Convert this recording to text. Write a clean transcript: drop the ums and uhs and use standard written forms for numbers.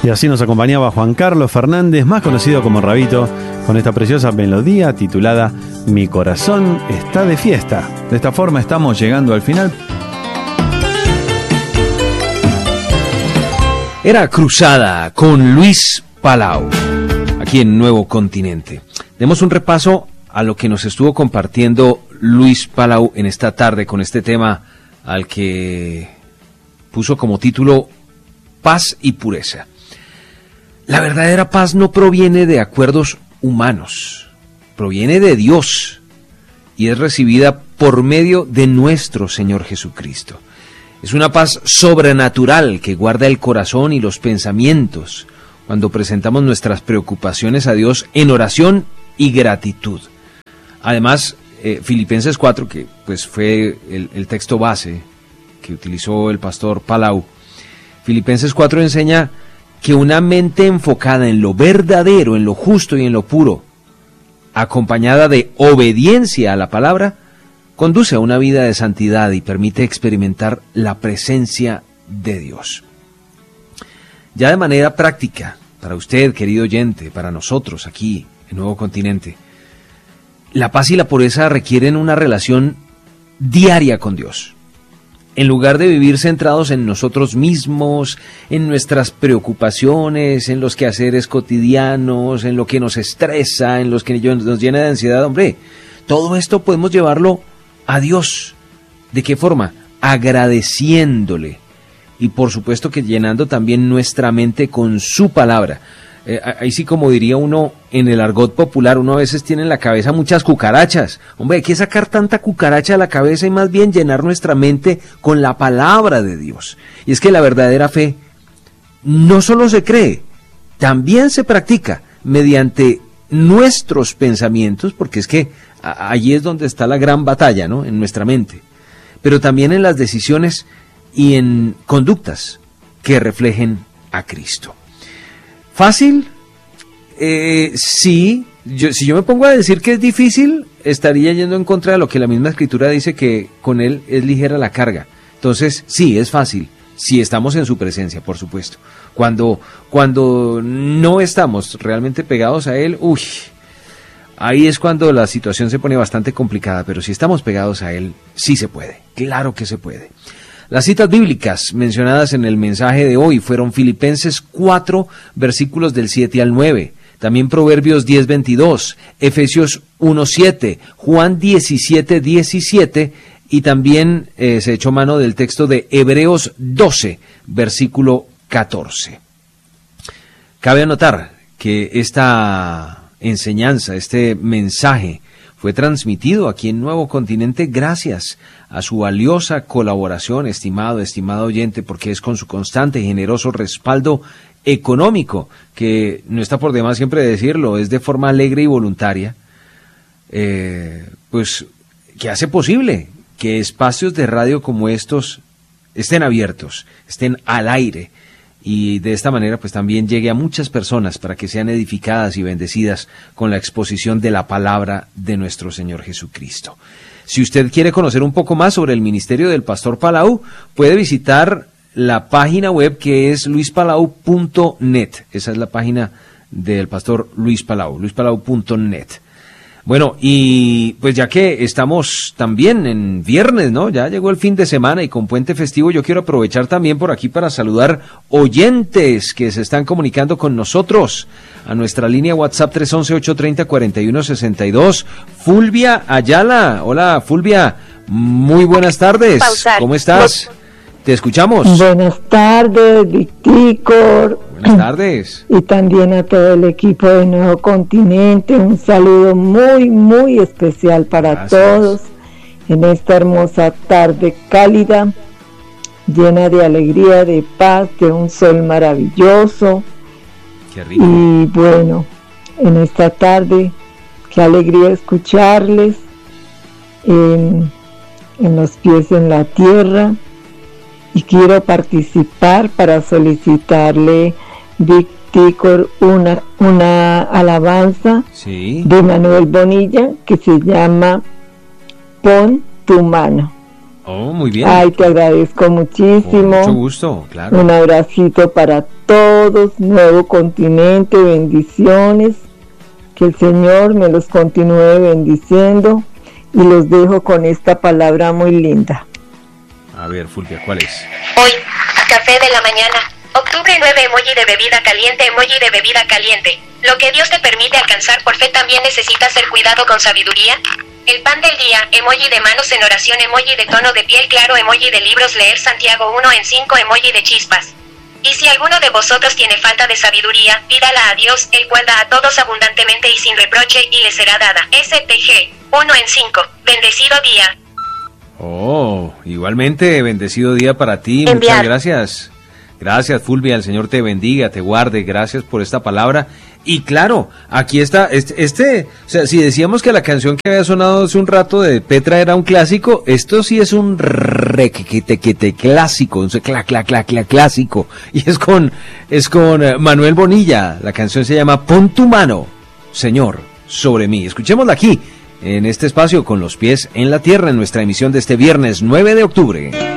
Y así nos acompañaba Juan Carlos Fernández, más conocido como Rabito, con esta preciosa melodía titulada Mi corazón está de fiesta. De esta forma estamos llegando al final. Era Cruzada con Luis Palau, aquí en Nuevo Continente. Demos un repaso a lo que nos estuvo compartiendo Luis Palau en esta tarde con este tema al que puso como título Paz y Pureza. La verdadera paz no proviene de acuerdos humanos, proviene de Dios y es recibida por medio de nuestro Señor Jesucristo. Es una paz sobrenatural que guarda el corazón y los pensamientos cuando presentamos nuestras preocupaciones a Dios en oración y gratitud. Además, Filipenses 4, que pues fue el texto base que utilizó el pastor Palau, Filipenses 4 enseña que una mente enfocada en lo verdadero, en lo justo y en lo puro, acompañada de obediencia a la palabra, conduce a una vida de santidad y permite experimentar la presencia de Dios. Ya de manera práctica, para usted, querido oyente, para nosotros aquí en Nuevo Continente, la paz y la pureza requieren una relación diaria con Dios. En lugar de vivir centrados en nosotros mismos, en nuestras preocupaciones, en los quehaceres cotidianos, en lo que nos estresa, en los que nos llena de ansiedad, hombre, todo esto podemos llevarlo a Dios. ¿De qué forma? Agradeciéndole. Y por supuesto que llenando también nuestra mente con su palabra. Ahí sí, como diría uno en el argot popular, uno a veces tiene en la cabeza muchas cucarachas. Hombre, hay que sacar tanta cucaracha de la cabeza y más bien llenar nuestra mente con la palabra de Dios. Y es que la verdadera fe no solo se cree, también se practica mediante nuestros pensamientos, porque es que allí es donde está la gran batalla, ¿no? En nuestra mente. Pero también en las decisiones y en conductas que reflejen a Cristo. ¿Fácil? Sí. Si yo me pongo a decir que es difícil, estaría yendo en contra de lo que la misma Escritura dice, que con Él es ligera la carga. Entonces, sí, es fácil, si estamos en su presencia, por supuesto. Cuando no estamos realmente pegados a Él, ahí es cuando la situación se pone bastante complicada, pero si estamos pegados a Él, sí se puede, claro que se puede. Las citas bíblicas mencionadas en el mensaje de hoy fueron Filipenses 4, versículos del 7 al 9, también Proverbios 10:22, Efesios 1:7, Juan 17:17 y también se echó mano del texto de Hebreos 12, versículo 14. Cabe anotar que esta enseñanza, este mensaje, fue transmitido aquí en Nuevo Continente gracias a su valiosa colaboración, estimado oyente, porque es con su constante y generoso respaldo económico, que no está por demás siempre decirlo, es de forma alegre y voluntaria, pues que hace posible que espacios de radio como estos estén abiertos, estén al aire, y de esta manera pues también llegue a muchas personas para que sean edificadas y bendecidas con la exposición de la palabra de nuestro Señor Jesucristo. Si usted quiere conocer un poco más sobre el ministerio del pastor Palau, puede visitar la página web que es luispalau.net. Esa es la página del pastor Luis Palau, luispalau.net. Bueno, y pues ya que estamos también en viernes, ¿no? Ya llegó el fin de semana y con puente festivo, yo quiero aprovechar también por aquí para saludar oyentes que se están comunicando con nosotros a nuestra línea WhatsApp 311-830-4162. Fulvia Ayala. Hola, Fulvia. Muy buenas tardes. ¿Cómo estás? Te escuchamos. Buenas tardes, Victicor. Buenas tardes. Y también a todo el equipo de Nuevo Continente. Un saludo muy, muy especial para todos en esta hermosa tarde cálida, llena de alegría, de paz, de un sol maravilloso. Qué rico. Y bueno, en esta tarde, qué alegría escucharles en los pies en la tierra. Y quiero participar para solicitarle, Victicor, una alabanza de Manuel Bonilla que se llama Pon tu mano. Oh, muy bien. Ay, te agradezco muchísimo. Con mucho gusto, claro. Un abracito para todos, Nuevo Continente, bendiciones. Que el Señor me los continúe bendiciendo y los dejo con esta palabra muy linda. A ver, Fulvia, ¿cuál es? Hoy, café de la mañana, octubre 9, emoji de bebida caliente, emoji de bebida caliente. Lo que Dios te permite alcanzar por fe también necesita ser cuidado con sabiduría. El pan del día, emoji de manos en oración, emoji de tono de piel claro, emoji de libros, leer Santiago 1:5, emoji de chispas. Y si alguno de vosotros tiene falta de sabiduría, pídala a Dios, el cual da a todos abundantemente y sin reproche, y le será dada. STG 1:5. Bendecido día. Oh, igualmente, bendecido día para ti. Enviar. Muchas gracias. Gracias, Fulvia, el Señor te bendiga, te guarde, gracias por esta palabra. Y claro, aquí está, o sea, si decíamos que la canción que había sonado hace un rato de Petra era un clásico, esto sí es un requete clásico, un clásico. Y es con Manuel Bonilla, la canción se llama Pon tu mano, Señor, sobre mí. Escuchémosla aquí, en este espacio, con los pies en la tierra, en nuestra emisión de este viernes 9 de octubre.